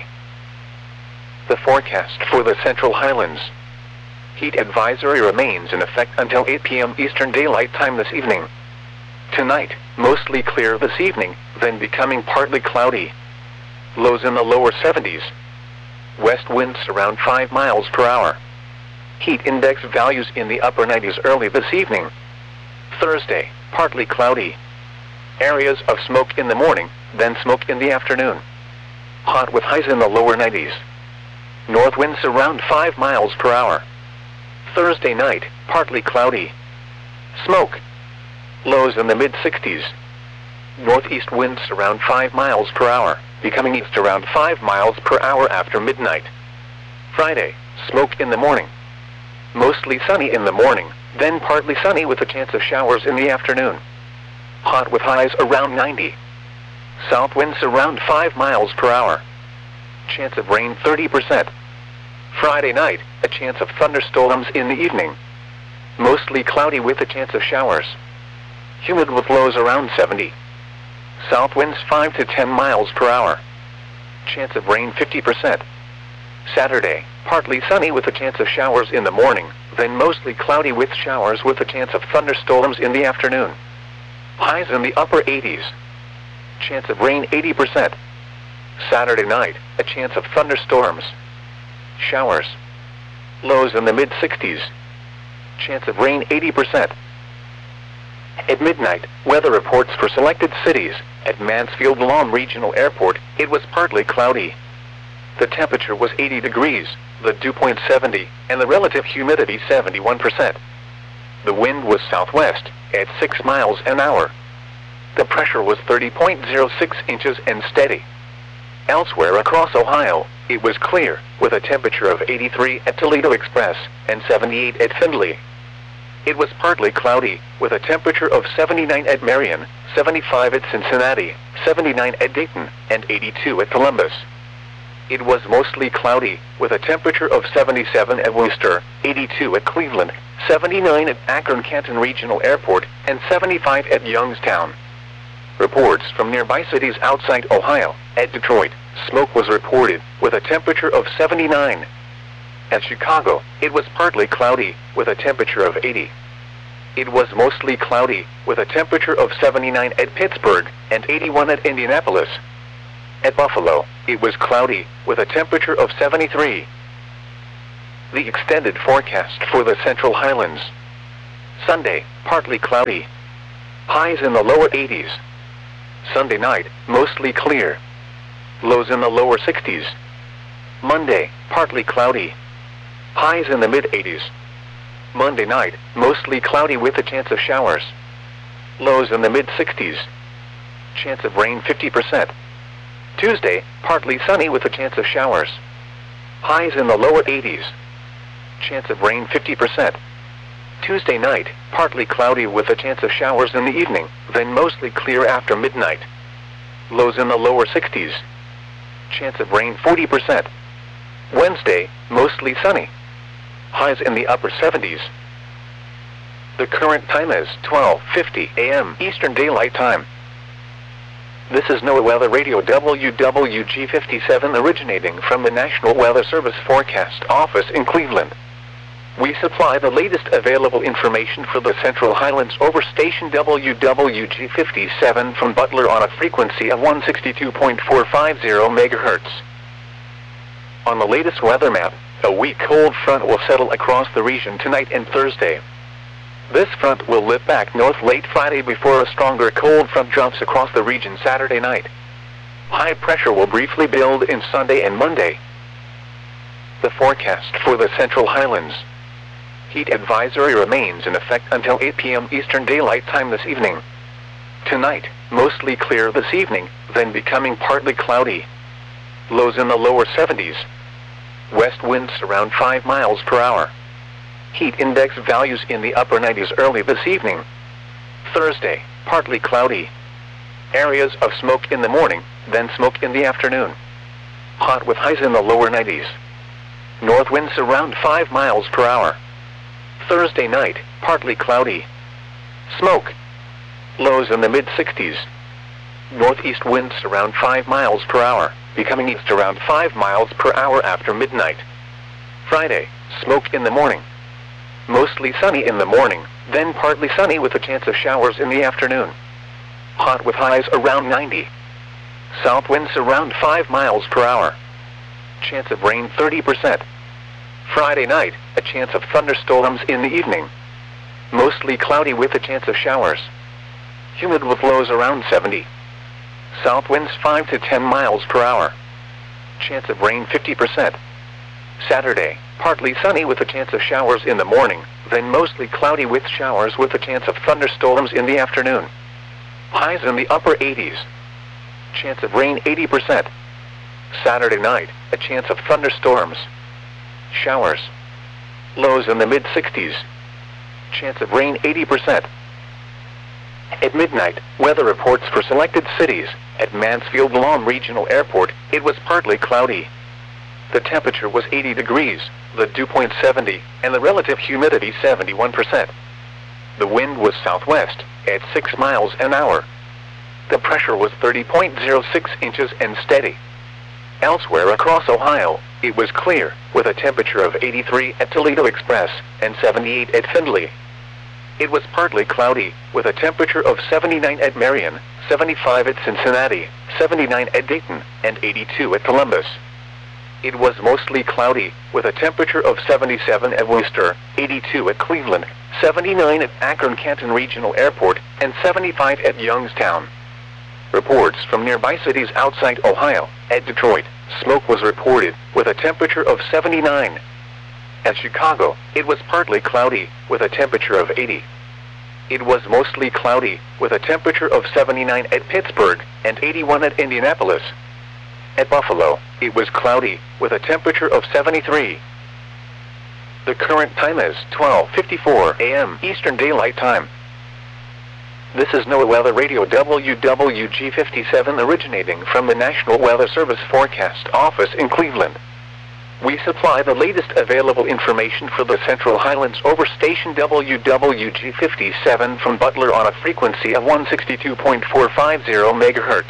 The forecast for the Central Highlands. Heat advisory remains in effect until eight p m Eastern Daylight Time this evening. Tonight, mostly clear this evening, then becoming partly cloudy. Lows in the lower seventies. West winds around five miles per hour. Heat index values in the upper nineties early this evening. Thursday, partly cloudy. Areas of smoke in the morning, then smoke in the afternoon. Hot with highs in the lower nineties. North winds around five miles per hour. Thursday night, partly cloudy. Smoke. Lows in the mid sixties. Northeast winds around five miles per hour, becoming east around five miles per hour after midnight. Friday, smoke in the morning. Mostly sunny in the morning, then partly sunny with a chance of showers in the afternoon. Hot with highs around ninety. South winds around five miles per hour. Chance of rain thirty percent. Friday night, a chance of thunderstorms in the evening. Mostly cloudy with a chance of showers. Humid with lows around seventy. South winds five to ten miles per hour. Chance of rain fifty percent. Saturday, partly sunny with a chance of showers in the morning, then mostly cloudy with showers with a chance of thunderstorms in the afternoon. Highs in the upper eighties. Chance of rain eighty percent. Saturday night, a chance of thunderstorms. Showers. Lows in the mid sixties. Chance of rain eighty percent. At midnight, weather reports for selected cities. At Mansfield Lahm Regional Airport, it was partly cloudy. The temperature was eighty degrees, the dew point seventy, and the relative humidity seventy-one percent. The wind was southwest, at six miles an hour. The pressure was thirty point zero six inches and steady. Elsewhere across Ohio, it was clear, with a temperature of eighty-three at Toledo Express and seventy-eight at Findlay. It was partly cloudy, with a temperature of seventy-nine at Marion, seventy-five at Cincinnati, seventy-nine at Dayton, and eighty-two at Columbus. It was mostly cloudy, with a temperature of seventy-seven at Worcester, eighty-two at Cleveland, seventy-nine at Akron-Canton Regional Airport, and seventy-five at Youngstown. Reports from nearby cities outside Ohio. At Detroit, smoke was reported, with a temperature of seventy-nine. At Chicago, it was partly cloudy, with a temperature of eighty. It was mostly cloudy, with a temperature of seventy-nine at Pittsburgh, and eighty-one at Indianapolis. At Buffalo, it was cloudy, with a temperature of seventy-three. The extended forecast for the Central Highlands. Sunday, partly cloudy. Highs in the lower eighties. Sunday night, mostly clear. Lows in the lower sixties. Monday, partly cloudy. Highs in the mid eighties. Monday night, mostly cloudy with a chance of showers. Lows in the mid sixties. Chance of rain fifty percent. Tuesday, partly sunny with a chance of showers. Highs in the lower eighties. Chance of rain fifty percent. Tuesday night, partly cloudy with a chance of showers in the evening, then mostly clear after midnight. Lows in the lower sixties. Chance of rain forty percent. Wednesday, mostly sunny. Highs in the upper seventies. The current time is twelve fifty a m Eastern Daylight Time. This is NOAA Weather Radio W W G fifty-seven originating from the National Weather Service Forecast Office in Cleveland. We supply the latest available information for the Central Highlands over station W W G fifty-seven from Butler on a frequency of one sixty-two point four five zero megahertz. On the latest weather map, a weak cold front will settle across the region tonight and Thursday. This front will lift back north late Friday before a stronger cold front drops across the region Saturday night. High pressure will briefly build in Sunday and Monday. The forecast for the Central Highlands. Heat advisory remains in effect until eight p m Eastern Daylight Time this evening. Tonight, mostly clear this evening, then becoming partly cloudy. Lows in the lower seventies. West winds around five miles per hour. Heat index values in the upper nineties early this evening. Thursday, partly cloudy. Areas of smoke in the morning, then smoke in the afternoon. Hot with highs in the lower nineties. North winds around five miles per hour. Thursday night, partly cloudy. Smoke. Lows in the mid sixties. Northeast winds around five miles per hour, becoming east around five miles per hour after midnight. Friday, smoke in the morning. Mostly sunny in the morning, then partly sunny with a chance of showers in the afternoon. Hot with highs around ninety. South winds around five miles per hour. Chance of rain thirty percent. Friday night, a chance of thunderstorms in the evening. Mostly cloudy with a chance of showers. Humid with lows around seventy. South winds five to ten miles per hour. Chance of rain fifty percent. Saturday, partly sunny with a chance of showers in the morning, then mostly cloudy with showers with a chance of thunderstorms in the afternoon. Highs in the upper eighties. Chance of rain eighty percent. Saturday night, a chance of thunderstorms. Showers. Lows in the mid sixties. Chance of rain eighty percent. At midnight, weather reports for selected cities. At Mansfield Lawn Regional Airport, it was partly cloudy. The temperature was eighty degrees, the dew point seventy, and the relative humidity seventy-one percent. The wind was southwest, at six miles an hour. The pressure was thirty point zero six inches and steady. Elsewhere across Ohio, it was clear, with a temperature of eighty-three at Toledo Express and seventy-eight at Findlay. It was partly cloudy, with a temperature of seventy-nine at Marion, seventy-five at Cincinnati, seventy-nine at Dayton, and eighty-two at Columbus. It was mostly cloudy, with a temperature of seventy-seven at Worcester, eighty-two at Cleveland, seventy-nine at Akron-Canton Regional Airport, and seventy-five at Youngstown. Reports from nearby cities outside Ohio. At Detroit, smoke was reported, with a temperature of seventy-nine. At Chicago, it was partly cloudy, with a temperature of eighty. It was mostly cloudy, with a temperature of seventy-nine at Pittsburgh, and eighty-one at Indianapolis. At Buffalo, it was cloudy, with a temperature of seventy-three. The current time is twelve fifty-four a m Eastern Daylight Time. This is NOAA Weather Radio W W G fifty-seven originating from the National Weather Service Forecast Office in Cleveland. We supply the latest available information for the Central Highlands over station W W G fifty-seven from Butler on a frequency of one sixty-two point four five zero megahertz.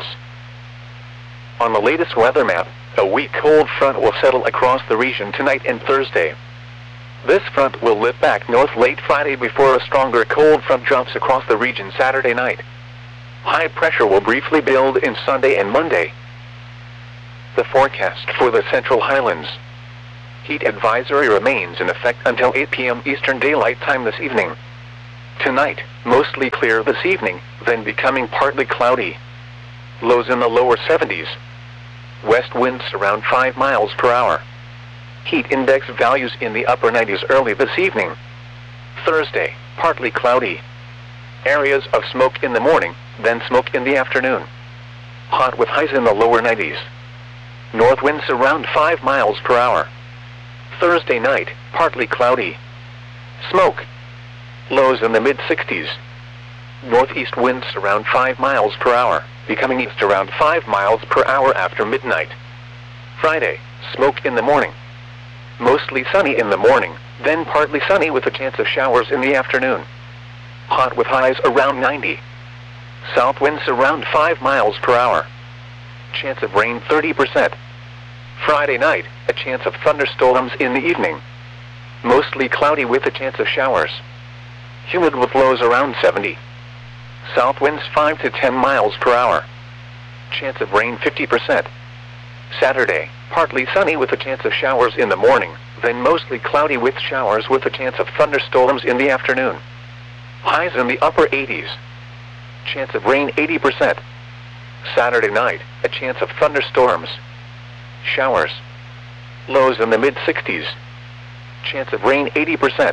On the latest weather map, a weak cold front will settle across the region tonight and Thursday. This front will lift back north late Friday before a stronger cold front drops across the region Saturday night. High pressure will briefly build in Sunday and Monday. The forecast for the Central Highlands. Heat advisory remains in effect until eight p m Eastern Daylight Time this evening. Tonight, mostly clear this evening, then becoming partly cloudy. Lows in the lower seventies. West winds around five miles per hour. Heat index values in the upper nineties early this evening. Thursday, partly cloudy. Areas of smoke in the morning, then smoke in the afternoon. Hot with highs in the lower nineties. North winds around five miles per hour. Thursday night, partly cloudy. Smoke. Lows in the mid sixties. Northeast winds around five miles per hour, becoming east around five miles per hour after midnight. Friday, smoke in the morning. Mostly sunny in the morning, then partly sunny with a chance of showers in the afternoon. Hot with highs around ninety. South winds around five miles per hour. Chance of rain thirty percent. Friday night, a chance of thunderstorms in the evening. Mostly cloudy with a chance of showers. Humid with lows around seventy. South winds five to ten miles per hour. Chance of rain fifty percent. Saturday, partly sunny with a chance of showers in the morning, then mostly cloudy with showers with a chance of thunderstorms in the afternoon. Highs in the upper eighties. Chance of rain eighty percent. Saturday night, a chance of thunderstorms. Showers. Lows in the mid sixties. Chance of rain eighty percent.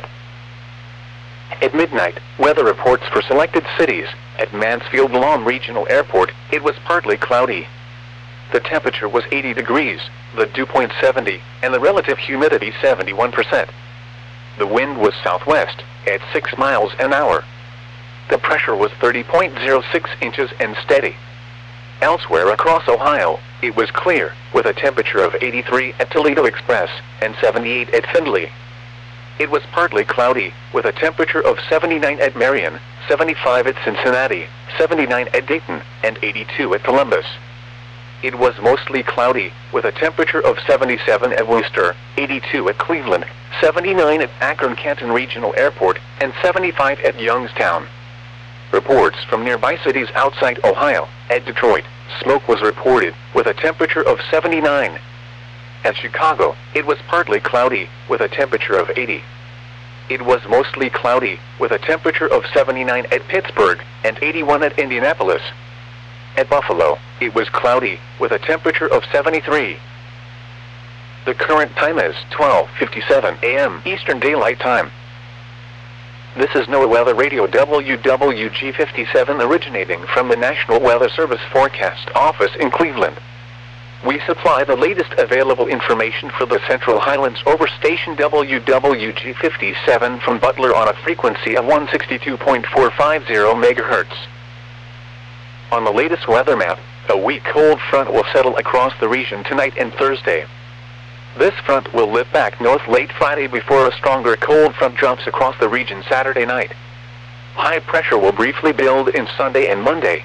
At midnight, weather reports for selected cities. At Mansfield Lawn Regional Airport, it was partly cloudy. The temperature was eighty degrees, the dew point seventy, and the relative humidity seventy-one percent. The wind was southwest, at six miles an hour. The pressure was thirty point zero six inches and steady. Elsewhere across Ohio, it was clear, with a temperature of eighty-three at Toledo Express and seventy-eight at Findlay. It was partly cloudy, with a temperature of seventy-nine at Marion, seventy-five at Cincinnati, seventy-nine at Dayton, and eighty-two at Columbus. It was mostly cloudy, with a temperature of seventy-seven at Worcester, eighty-two at Cleveland, seventy-nine at Akron-Canton Regional Airport, and seventy-five at Youngstown. Reports from nearby cities outside Ohio. At Detroit, smoke was reported, with a temperature of seventy-nine. At Chicago, it was partly cloudy, with a temperature of eighty. It was mostly cloudy, with a temperature of seventy-nine at Pittsburgh, and eighty-one at Indianapolis. At Buffalo, it was cloudy, with a temperature of seventy-three. The current time is twelve fifty-seven a m Eastern Daylight Time. This is NOAA Weather Radio W W G fifty-seven originating from the National Weather Service Forecast Office in Cleveland. We supply the latest available information for the Central Highlands over station W W G fifty-seven from Butler on a frequency of one sixty-two point four five zero megahertz. On the latest weather map, a weak cold front will settle across the region tonight and Thursday. This front will lift back north late Friday before a stronger cold front drops across the region Saturday night. High pressure will briefly build in Sunday and Monday.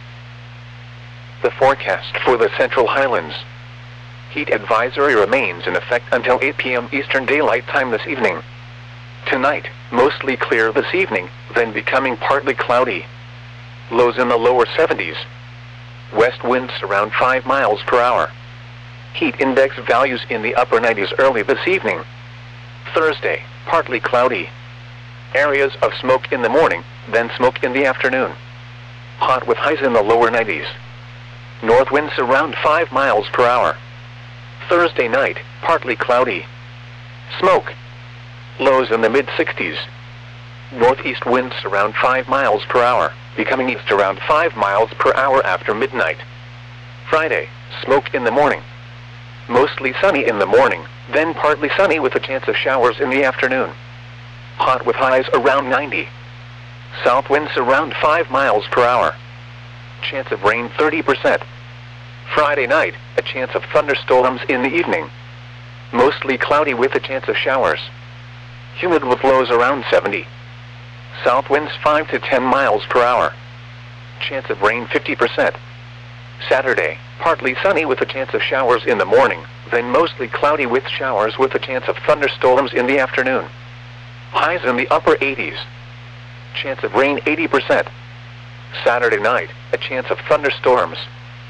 The forecast for the Central Highlands. Heat advisory remains in effect until eight p m Eastern Daylight Time this evening. Tonight, mostly clear this evening, then becoming partly cloudy. Lows in the lower seventies. West winds around five miles per hour. Heat index values in the upper nineties early this evening. Thursday, partly cloudy. Areas of smoke in the morning, then smoke in the afternoon. Hot with highs in the lower nineties. North winds around five miles per hour. Thursday night, partly cloudy. Smoke. Lows in the mid sixties. Northeast winds around five miles per hour, becoming east around five miles per hour after midnight. Friday, smoke in the morning. Mostly sunny in the morning, then partly sunny with a chance of showers in the afternoon. Hot with highs around ninety. South winds around five miles per hour. Chance of rain thirty percent. Friday night, a chance of thunderstorms in the evening. Mostly cloudy with a chance of showers. Humid with lows around seventy. South winds five to ten miles per hour. Chance of rain fifty percent. Saturday, partly sunny with a chance of showers in the morning, then mostly cloudy with showers with a chance of thunderstorms in the afternoon. Highs in the upper eighties. Chance of rain eighty percent. Saturday night, a chance of thunderstorms.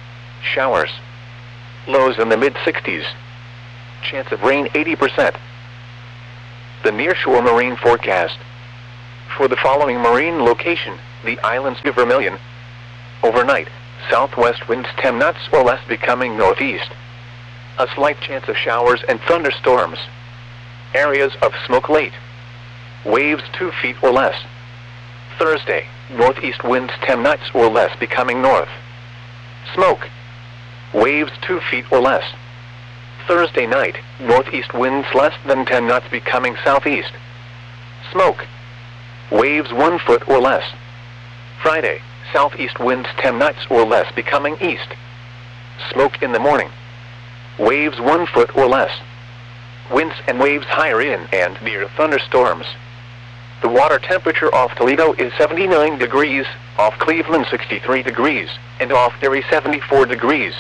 Showers. Lows in the mid sixties. Chance of rain eighty percent. the nearshore marine forecast. For the following marine location, the islands of Vermilion. Overnight, southwest winds ten knots or less becoming northeast. A slight chance of showers and thunderstorms. Areas of smoke late. Waves two feet or less. Thursday, northeast winds ten knots or less becoming north. Smoke. Waves two feet or less. Thursday night, northeast winds less than ten knots becoming southeast. Smoke. Waves one foot or less. Friday, southeast winds ten knots or less becoming east. Smoke in the morning. Waves one foot or less. Winds and waves higher in and near thunderstorms. The water temperature off Toledo is seventy-nine degrees, off Cleveland sixty-three degrees, and off Erie seventy-four degrees.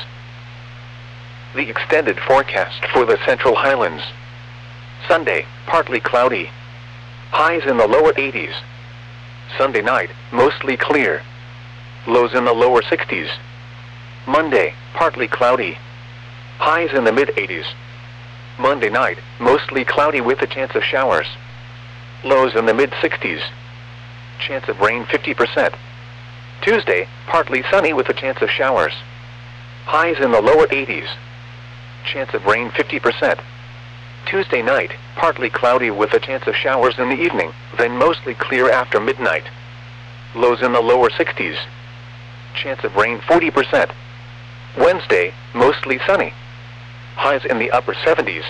The extended forecast for the Central Highlands. Sunday, partly cloudy. Highs in the lower eighties. Sunday night, mostly clear. Lows in the lower sixties. Monday, partly cloudy. Highs in the mid eighties. Monday night, mostly cloudy with a chance of showers. Lows in the mid sixties. Chance of rain fifty percent. Tuesday, partly sunny with a chance of showers. Highs in the lower eighties. Chance of rain fifty percent. Tuesday night, partly cloudy with a chance of showers in the evening, then mostly clear after midnight. Lows in the lower sixties. Chance of rain forty percent. Wednesday, mostly sunny. Highs in the upper seventies.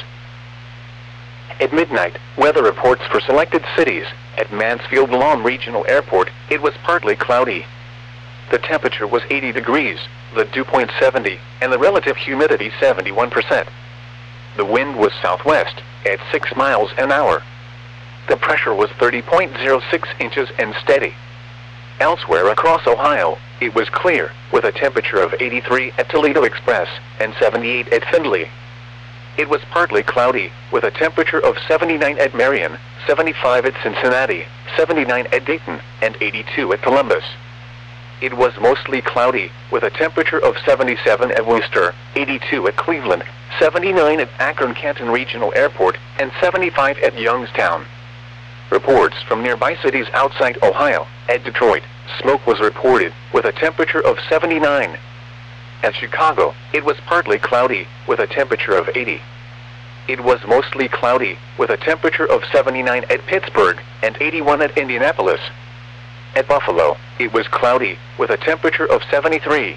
At midnight, weather reports for selected cities. At Mansfield Lawn Regional Airport, it was partly cloudy. The temperature was eighty degrees, the dew point seventy, and the relative humidity seventy-one percent. The wind was southwest, at six miles an hour. The pressure was thirty point zero six inches and steady. Elsewhere across Ohio, it was clear, with a temperature of eighty-three at Toledo Express and seventy-eight at Findlay. It was partly cloudy, with a temperature of seventy-nine at Marion, seventy-five at Cincinnati, seventy-nine at Dayton, and eighty-two at Columbus. It was mostly cloudy, with a temperature of seventy-seven at Worcester, eighty-two at Cleveland, seventy-nine at Akron-Canton Regional Airport, and seventy-five at Youngstown. Reports from nearby cities outside Ohio. At Detroit, smoke was reported, with a temperature of seventy-nine. At Chicago, it was partly cloudy, with a temperature of eighty. It was mostly cloudy, with a temperature of seventy-nine at Pittsburgh, and eighty-one at Indianapolis. At Buffalo, it was cloudy, with a temperature of seventy-three.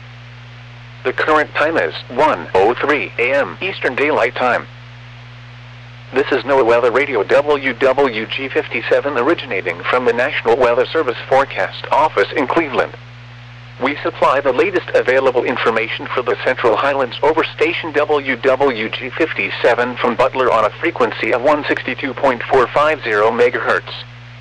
The current time is one oh three a m Eastern Daylight Time. This is NOAA Weather Radio W W G fifty-seven originating from the National Weather Service Forecast Office in Cleveland. We supply the latest available information for the Central Highlands over station W W G fifty-seven from Butler on a frequency of one sixty-two point four five zero megahertz.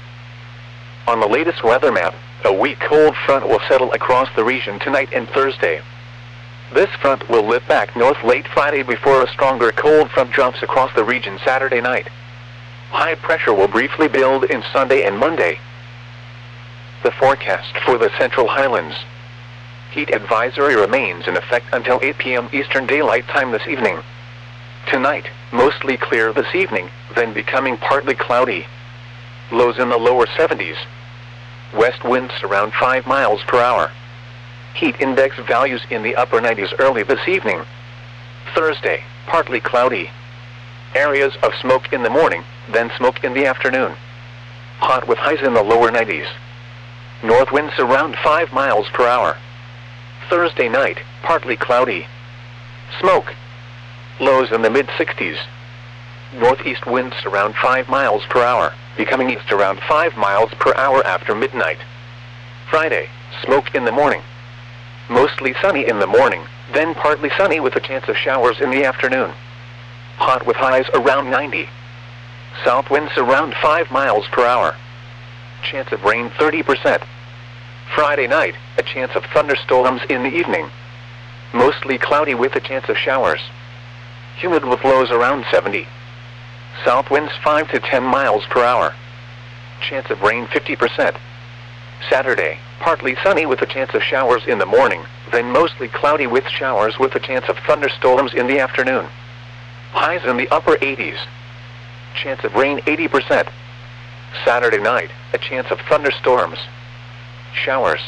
On the latest weather map, a weak cold front will settle across the region tonight and Thursday. This front will lift back north late Friday before a stronger cold front drops across the region Saturday night. High pressure will briefly build in Sunday and Monday. The forecast for the Central Highlands. Heat advisory remains in effect until eight p m Eastern Daylight Time this evening. Tonight, mostly clear this evening, then becoming partly cloudy. Lows in the lower seventies. West winds around five miles per hour. Heat index values in the upper nineties early this evening. Thursday, partly cloudy. Areas of smoke in the morning, then smoke in the afternoon. Hot with highs in the lower nineties. North winds around five miles per hour. Thursday night, partly cloudy. Smoke. Lows in the mid sixties. Northeast winds around five miles per hour, becoming east around five miles per hour after midnight. Friday, smoke in the morning. Mostly sunny in the morning, then partly sunny with a chance of showers in the afternoon. Hot with highs around ninety. South winds around five miles per hour. Chance of rain thirty percent. Friday night, a chance of thunderstorms in the evening. Mostly cloudy with a chance of showers. Humid with lows around seventy. South winds five to ten miles per hour. Chance of rain fifty percent. Saturday, partly sunny with a chance of showers in the morning, then mostly cloudy with showers with a chance of thunderstorms in the afternoon. Highs in the upper eighties. chance of rain eighty percent. Saturday night, a chance of thunderstorms. Showers.